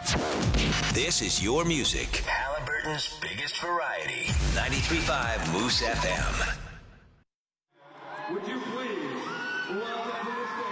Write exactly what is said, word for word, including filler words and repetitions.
This is your music. Halliburton's biggest variety. ninety-three point five Moose F M. Would you please welcome to the stage